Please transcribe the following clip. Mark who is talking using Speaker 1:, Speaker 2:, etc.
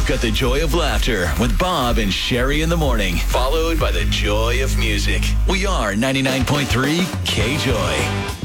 Speaker 1: You've got the joy of laughter with Bob and Sherry in the morning, followed by the joy of music. We are 99.3 K-Joy.